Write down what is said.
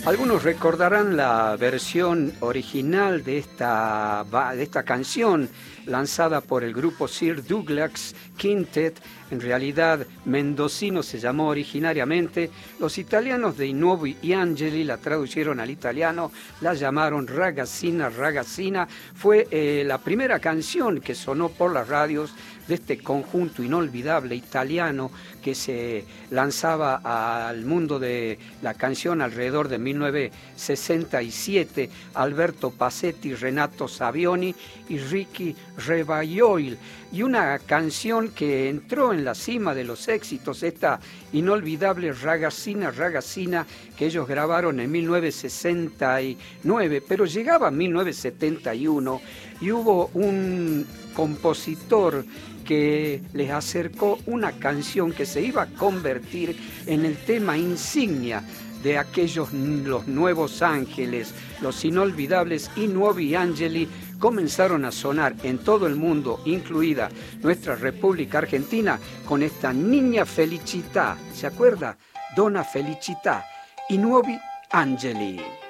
Algunos recordarán la versión original de esta canción lanzada por el grupo Sir Douglas Quintet. En realidad, Mendocino se llamó originariamente. Los italianos de Nuovi y Angeli la tradujeron al italiano, la llamaron Ragazzina, Ragazzina. Fue la primera canción que sonó por las radios de este conjunto inolvidable italiano que se lanzaba al mundo de la canción alrededor de 1967. Alberto Passetti, Renato Savioni y Ricky Rebaglioli. Y una canción que entró en la cima de los éxitos, esta inolvidable Ragazzina, Ragazzina, que ellos grabaron en 1969, pero llegaba 1971 y hubo un compositor que les acercó una canción que se iba a convertir en el tema insignia de aquellos, los Nuevos Ángeles, los inolvidables I Nuovi Angeli. Comenzaron a sonar en todo el mundo, incluida nuestra República Argentina, con esta Niña Felicità. ¿Se acuerda? Donna Felicità, I Nuovi Angeli.